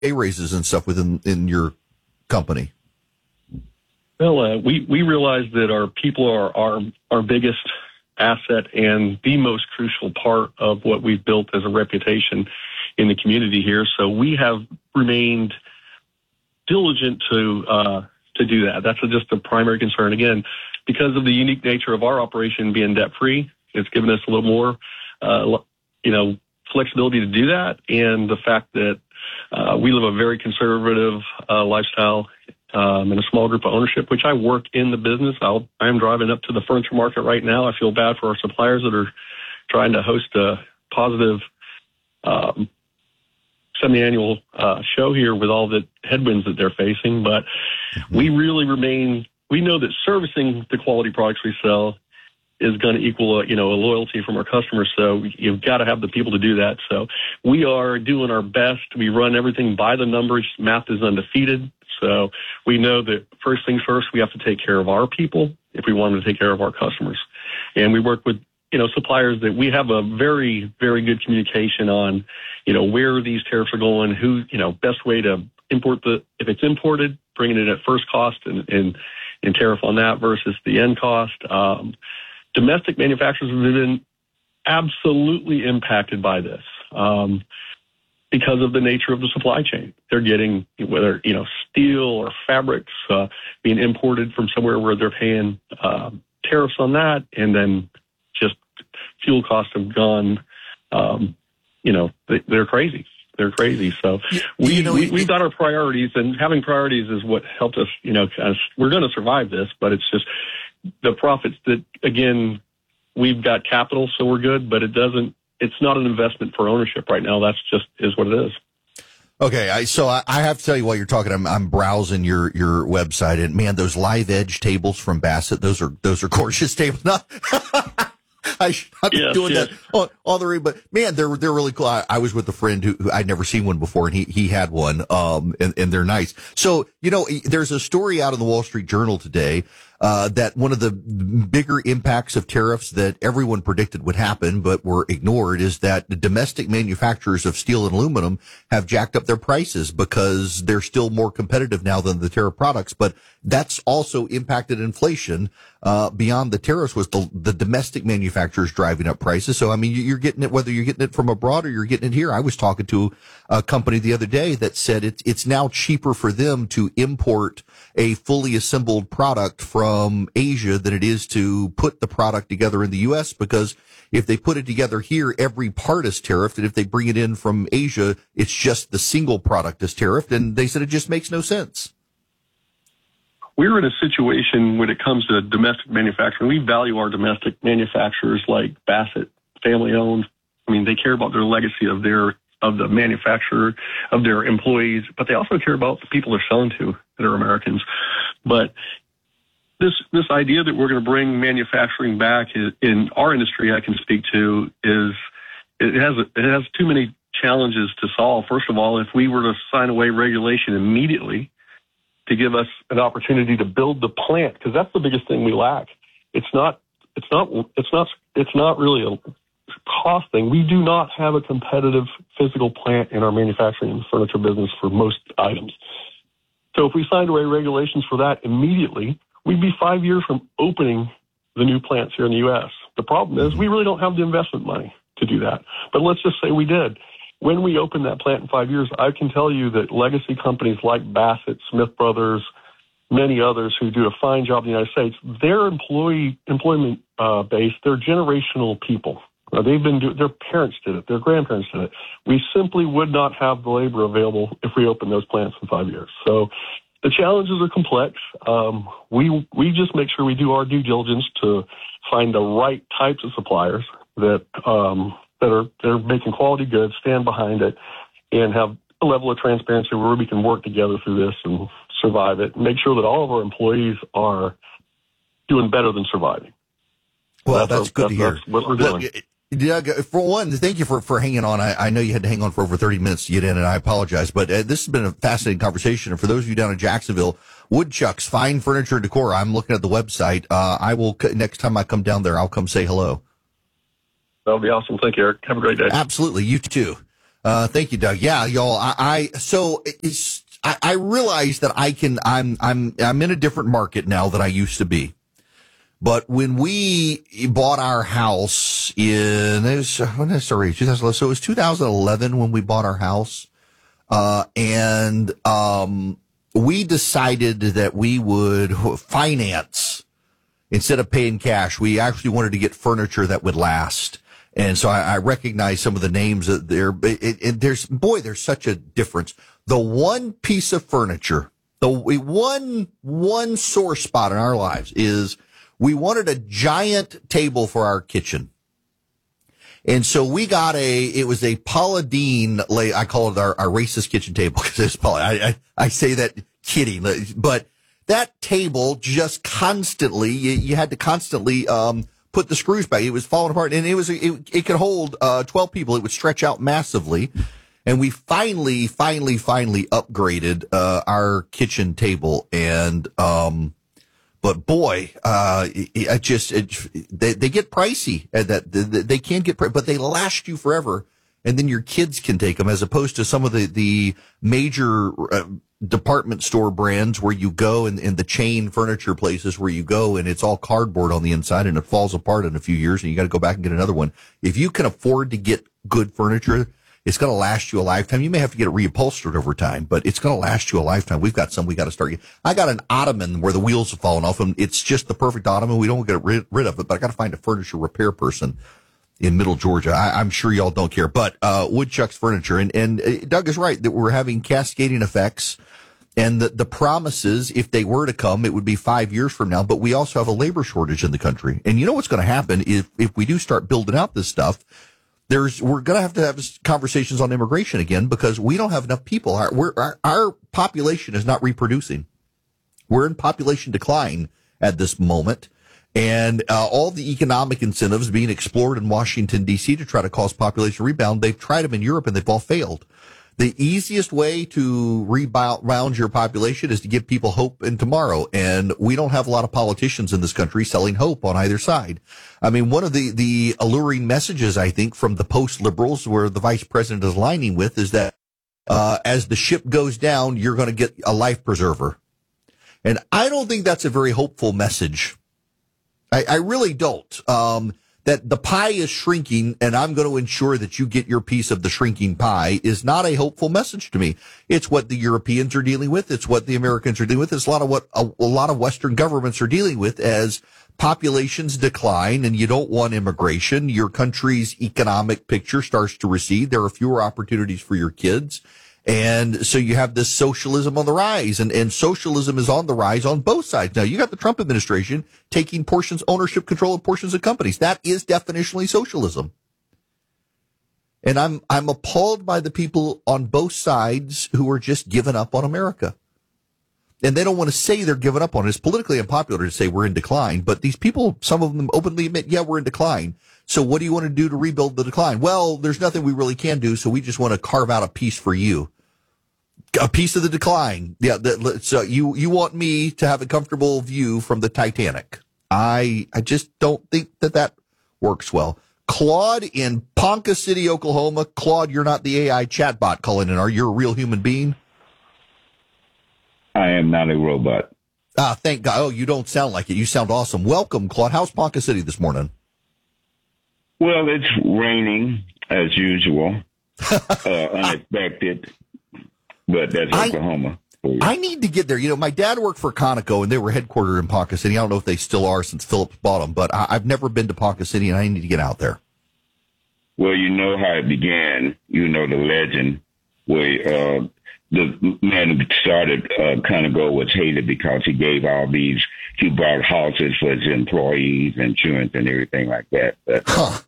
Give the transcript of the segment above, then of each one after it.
pay raises and stuff in your company? Well, we realize that our people are our biggest asset and the most crucial part of what we've built as a reputation in the community here. So we have remained diligent to do that. That's just the primary concern. Again, because of the unique nature of our operation being debt-free, it's given us a little more, flexibility to do that. And the fact that we live a very conservative lifestyle and a small group of ownership, which I work in the business. I am driving up to the furniture market right now. I feel bad for our suppliers that are trying to host a positive semi-annual show here with all the headwinds that they're facing. But we really we know that servicing the quality products we sell is going to equal a loyalty from our customers. So you've got to have the people to do that. So we are doing our best. We run everything by the numbers. Math is undefeated. So we know that first things first, we have to take care of our people if we want to take care of our customers. And we work with, suppliers that we have a very, very good communication on, where these tariffs are going, who, best way to import if it's imported, bringing it at first cost and tariff on that versus the end cost. Domestic manufacturers have been absolutely impacted by this. Because of the nature of the supply chain. They're getting, whether, steel or fabrics being imported from somewhere where they're paying tariffs on that, and then just fuel costs have gone, they're crazy. They're crazy. So we've got our priorities, and having priorities is what helped us, we're going to survive this, but it's just the profits that, again, we've got capital, so we're good, but it's not an investment for ownership right now. That's just is what it is. Okay, so I have to tell you while you're talking, I'm browsing your website, and man, those live edge tables from Bassett, those are gorgeous tables. I should not be doing that on the ring, but man, they're really cool. I was with a friend who I'd never seen one before, and he had one, and they're nice. So, there's a story out in the Wall Street Journal today, that one of the bigger impacts of tariffs that everyone predicted would happen but were ignored is that the domestic manufacturers of steel and aluminum have jacked up their prices because they're still more competitive now than the tariff products. But that's also impacted inflation. Beyond the tariffs was the domestic manufacturers driving up prices. So, I mean, you're getting it, whether you're getting it from abroad or you're getting it here. I was talking to a company the other day that said it's now cheaper for them to import a fully assembled product from Asia than it is to put the product together in the U.S. because if they put it together here, every part is tariffed. And if they bring it in from Asia, it's just the single product is tariffed. And they said it just makes no sense. We're in a situation when it comes to domestic manufacturing. We value our domestic manufacturers like Bassett, family owned. I mean, they care about their legacy of the manufacturer, of their employees, but they also care about the people they're selling to that are Americans. But this idea that we're going to bring manufacturing back in our industry, I can speak to, is it has too many challenges to solve. First of all, if we were to sign away regulation immediately to give us an opportunity to build the plant, because that's the biggest thing we lack. It's not really a cost thing. We do not have a competitive physical plant in our manufacturing and furniture business for most items. So if we signed away regulations for that immediately, we'd be 5 years from opening the new plants here in the U.S. The problem is we really don't have the investment money to do that. But let's just say we did. When we open that plant in 5 years, I can tell you that legacy companies like Bassett, Smith Brothers, many others who do a fine job in the United States, their employment base, they're generational people. Their parents did it, their grandparents did it. We simply would not have the labor available if we opened those plants in 5 years. So the challenges are complex. We just make sure we do our due diligence to find the right types of suppliers that are making quality goods, stand behind it, and have a level of transparency where we can work together through this and survive it. Make sure that all of our employees are doing better than surviving. Well, that's good to hear. That's what we're doing. Doug, for one, thank you for hanging on. I know you had to hang on for over 30 minutes to get in, and I apologize. But this has been a fascinating conversation. And for those of you down in Jacksonville, Woodchucks, Fine Furniture and Decor, I'm looking at the website. I will, next time I come down there, I'll come say hello. That'll be awesome. Thank you, Eric. Have a great day. Absolutely. You too. Thank you, Doug. Yeah, y'all. I realize that I'm in a different market now than I used to be. But when we bought our house when did I start? 2011. So it was 2011 when we bought our house. And we decided that we would finance instead of paying cash. We actually wanted to get furniture that would last. And so I recognize some of the names that there's such a difference. The one piece of furniture, the one sore spot in our lives is we wanted a giant table for our kitchen. And so we got it was a Paula Deen, I call it our racist kitchen table because it's Paula. I say that kidding, but that table just constantly, you had to constantly, put the screws back. It was falling apart, and it could hold 12 people. It would stretch out massively. And we finally upgraded our kitchen table. And but boy, they get pricey. They can get pricey, but they last you forever. And then your kids can take them, as opposed to some of the major department store brands where you go and the chain furniture places where you go and it's all cardboard on the inside and it falls apart in a few years and you got to go back and get another one. If you can afford to get good furniture, it's going to last you a lifetime. You may have to get it reupholstered over time, but it's going to last you a lifetime. We've got some we got to start. I got an ottoman where the wheels have fallen off and it's just the perfect ottoman. We don't get rid of it, but I got to find a furniture repair person in Middle Georgia. I'm sure y'all don't care, but Woodchuck's Furniture. And Doug is right that we're having cascading effects. And the promises, if they were to come, it would be 5 years from now. But we also have a labor shortage in the country. And you know what's going to happen if we do start building out this stuff? We're going to have conversations on immigration again because we don't have enough people. Our population is not reproducing. We're in population decline at this moment. And all the economic incentives being explored in Washington, D.C. to try to cause population rebound, they've tried them in Europe and they've all failed. The easiest way to rebound your population is to give people hope in tomorrow. And we don't have a lot of politicians in this country selling hope on either side. I mean, one of the alluring messages, I think, from the post-liberals where the vice president is aligning with is that as the ship goes down, you're going to get a life preserver. And I don't think that's a very hopeful message. I really don't. That the pie is shrinking and I'm going to ensure that you get your piece of the shrinking pie is not a hopeful message to me. It's what the Europeans are dealing with. It's what the Americans are dealing with. It's a lot of what a lot of Western governments are dealing with as populations decline and you don't want immigration. Your country's economic picture starts to recede. There are fewer opportunities for your kids. And so you have this socialism on the rise, and socialism is on the rise on both sides. Now, you got the Trump administration taking ownership control of portions of companies. That is definitionally socialism. And I'm appalled by the people on both sides who are just giving up on America. And they don't want to say they're giving up on it. It's politically unpopular to say we're in decline, but these people, some of them openly admit, yeah, we're in decline. So what do you want to do to rebuild the decline? Well, there's nothing we really can do, so we just want to carve out a piece for you. A piece of the decline. Yeah, so you want me to have a comfortable view from the Titanic. I just don't think that works well. Claude in Ponca City, Oklahoma. Claude, you're not the AI chatbot calling in. Are you a real human being? I am not a robot. Thank God. Oh, you don't sound like it. You sound awesome. Welcome, Claude. How's Ponca City this morning? Well, it's raining as usual, unexpected, but that's Oklahoma. I need to get there. You know, my dad worked for Conoco, and they were headquartered in Ponca City. I don't know if they still are since Phillips bought them, but I've never been to Ponca City, and I need to get out there. Well, you know how it began. You know the legend where the man who started Conoco was hated because he bought houses for his employees, insurance, and everything like that. But,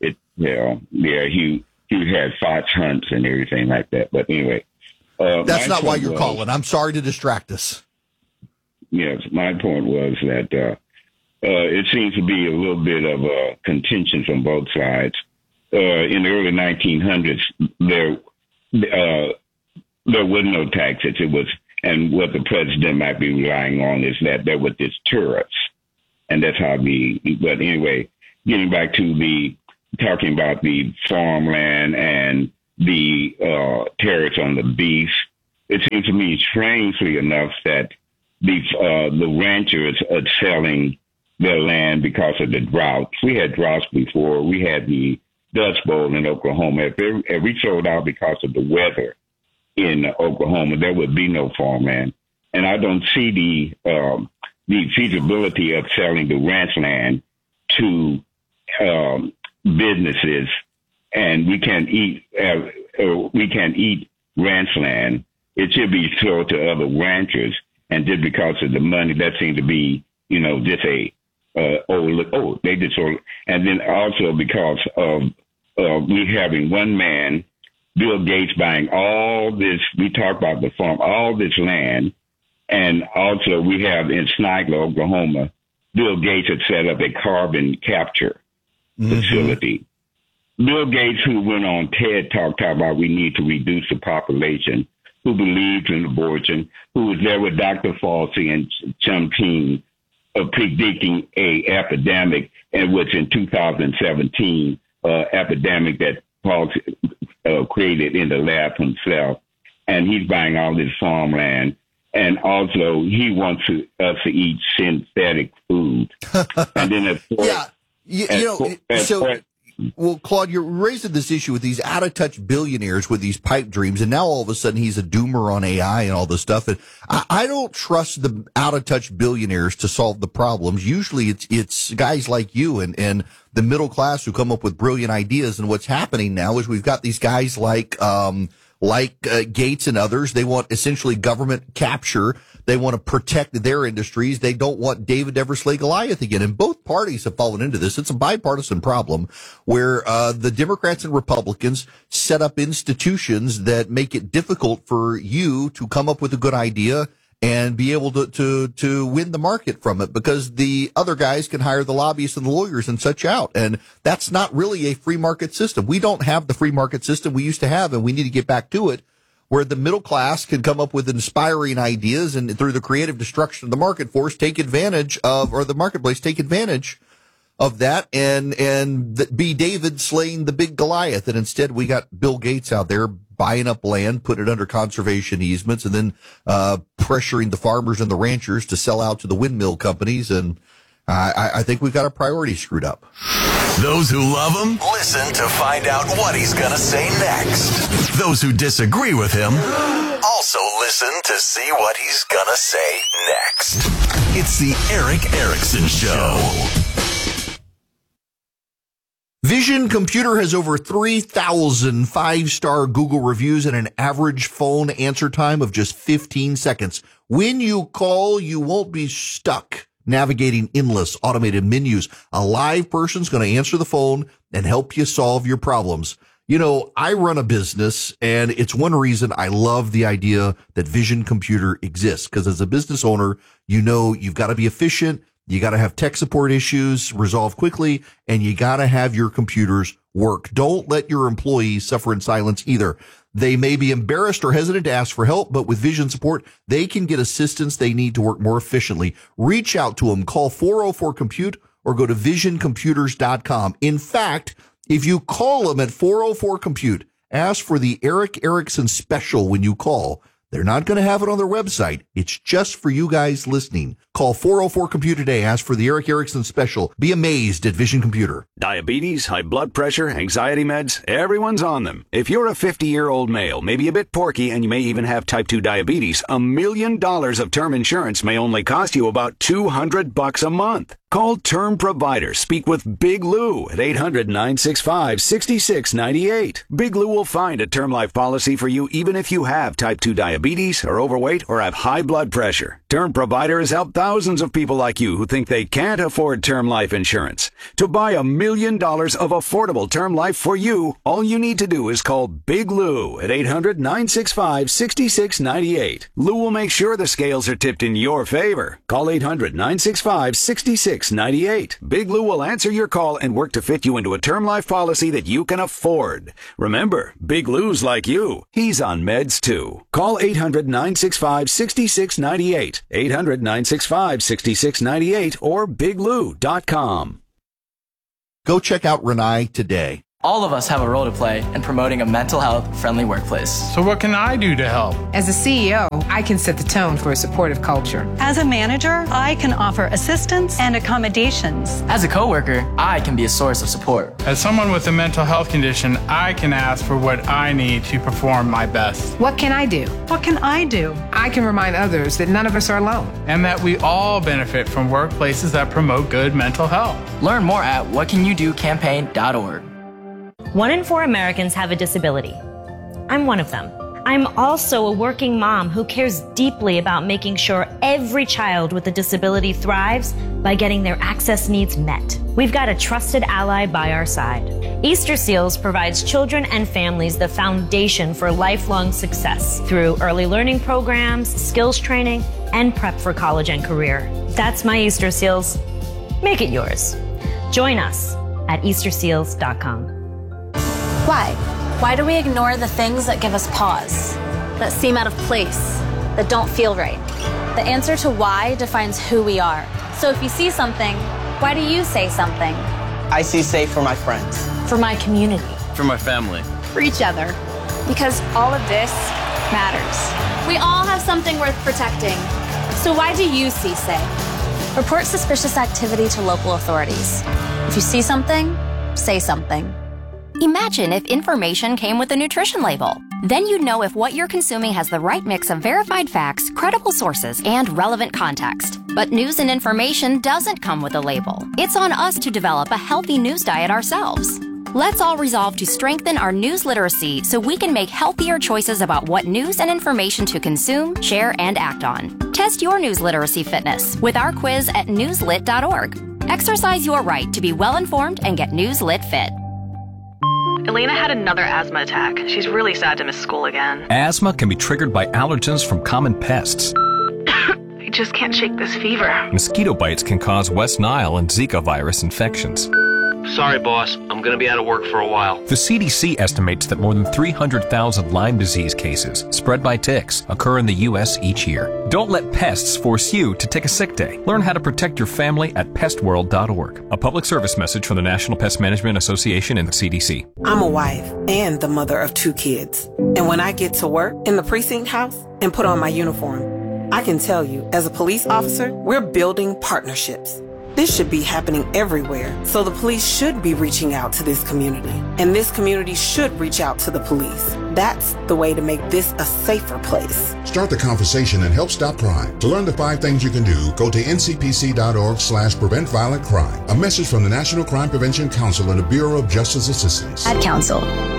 he had fox hunts and everything like that. But anyway. That's not why you're calling. I'm sorry to distract us. Yes, my point was that it seems to be a little bit of a contention from both sides. In the early 1900s, there was no taxes. And what the president might be relying on is that there were these tariffs, and that's how but anyway, getting back to talking about the farmland and the tariffs on the beef. It seems to me, strangely enough, that the ranchers are selling their land because of the droughts. We had droughts before. We had the Dust Bowl in Oklahoma. If we sold out because of the weather in Oklahoma, there would be no farmland. And I don't see the feasibility of selling the ranch land to businesses, and we can't eat ranch land. It should be sold to other ranchers, and just because of the money, that seems to be, just they just sold. And then also because of we having one man, Bill Gates, buying all this. We talk about the farm, all this land, and also we have in Snidler, Oklahoma, Bill Gates had set up a carbon capture facility. Bill Gates, who went on TED Talk about we need to reduce the population, who believes in abortion, who was there with Dr. Fauci and Chumking predicting a epidemic, and which in 2017, epidemic that Fauci created in the lab himself. And he's buying all this farmland. And also, he wants us to eat synthetic food. And then, well, Claude, you're raising this issue with these out-of-touch billionaires with these pipe dreams, and now all of a sudden he's a doomer on AI and all this stuff. And I don't trust the out-of-touch billionaires to solve the problems. Usually it's guys like you and the middle class who come up with brilliant ideas. And what's happening now is we've got these guys like Gates and others. They want essentially government capture. They want to protect their industries. They don't want David Eversley Goliath again. And both parties have fallen into this. It's a bipartisan problem where the Democrats and Republicans set up institutions that make it difficult for you to come up with a good idea and be able to win the market from it, because the other guys can hire the lobbyists and the lawyers and such out. And that's not really a free market system. We don't have the free market system we used to have, and we need to get back to it, where the middle class can come up with inspiring ideas and through the creative destruction of the market force, take advantage of, or the marketplace, take advantage of that and be David slaying the big Goliath. And instead we got Bill Gates out there buying up land, put it under conservation easements, and then pressuring the farmers and the ranchers to sell out to the windmill companies. And I think we've got our priorities screwed up. Those who love him, listen to find out what he's going to say next. Those who disagree with him, also listen to see what he's going to say next. It's the Erick Erickson Show. Vision Computer has over 3,000 five-star Google reviews and an average phone answer time of just 15 seconds. When you call, you won't be stuck navigating endless automated menus. A live person's going to answer the phone and help you solve your problems. I run a business, and it's one reason I love the idea that Vision Computer exists, because as a business owner, you've got to be efficient. You got to have tech support issues resolved quickly, and you got to have your computers work. Don't let your employees suffer in silence either. They may be embarrassed or hesitant to ask for help, but with Vision support, they can get assistance they need to work more efficiently. Reach out to them. Call 404-COMPUTE or go to visioncomputers.com. In fact, if you call them at 404-COMPUTE, ask for the Erick Erickson special when you call. They're not going to have it on their website. It's just for you guys listening. Call 404-COMPUTE today. Ask for the Erick Erickson special. Be amazed at Vision Computer. Diabetes, high blood pressure, anxiety meds, everyone's on them. If you're a 50-year-old male, maybe a bit porky, and you may even have type 2 diabetes, $1 million of term insurance may only cost you about $200 a month. Call Term Provider. Speak with Big Lou at 800-965-6698. Big Lou will find a term life policy for you even if you have type 2 diabetes, are overweight, or have high blood pressure. Term Provider has helped thousands of people like you who think they can't afford term life insurance. To buy $1 million of affordable term life for you, all you need to do is call Big Lou at 800-965-6698. Lou will make sure the scales are tipped in your favor. Call 800-965-6698. Big Lou will answer your call and work to fit you into a term life policy that you can afford. Remember, Big Lou's like you. He's on meds too. Call 800-965-6698. 800-965-6698 or biglou.com. Go check out Renai today. All of us have a role to play in promoting a mental health-friendly workplace. So what can I do to help? As a CEO, I can set the tone for a supportive culture. As a manager, I can offer assistance and accommodations. As a coworker, I can be a source of support. As someone with a mental health condition, I can ask for what I need to perform my best. What can I do? What can I do? I can remind others that none of us are alone. And that we all benefit from workplaces that promote good mental health. Learn more at whatcanyoudocampaign.org. 1 in 4 Americans have a disability. I'm one of them. I'm also a working mom who cares deeply about making sure every child with a disability thrives by getting their access needs met. We've got a trusted ally by our side. Easter Seals provides children and families the foundation for lifelong success through early learning programs, skills training, and prep for college and career. That's my Easter Seals. Make it yours. Join us at easterseals.com. Why? Why do we ignore the things that give us pause, that seem out of place, that don't feel right? The answer to why defines who we are. So if you see something, why do you say something? I see safe for my friends. For my community. For my family. For each other. Because all of this matters. We all have something worth protecting. So why do you see safe? Report suspicious activity to local authorities. If you see something, say something. Imagine if information came with a nutrition label. Then you'd know if what you're consuming has the right mix of verified facts, credible sources, and relevant context. But news and information doesn't come with a label. It's on us to develop a healthy news diet ourselves. Let's all resolve to strengthen our news literacy so we can make healthier choices about what news and information to consume, share, and act on. Test your news literacy fitness with our quiz at newslit.org. Exercise your right to be well-informed and get Newslit fit. Elena had another asthma attack. She's really sad to miss school again. Asthma can be triggered by allergens from common pests. I just can't shake this fever. Mosquito bites can cause West Nile and Zika virus infections. Sorry, boss. I'm going to be out of work for a while. The CDC estimates that more than 300,000 Lyme disease cases spread by ticks occur in the U.S. each year. Don't let pests force you to take a sick day. Learn how to protect your family at pestworld.org. A public service message from the National Pest Management Association and the CDC. I'm a wife and the mother of 2 kids. And when I get to work in the precinct house and put on my uniform, I can tell you, as a police officer, we're building partnerships. This should be happening everywhere, so the police should be reaching out to this community, and this community should reach out to the police. That's the way to make this a safer place. Start the conversation and help stop crime. To learn the 5 things you can do, go to ncpc.org/prevent violent crime. A message from the National Crime Prevention Council and the Bureau of Justice Assistance. Ad Council.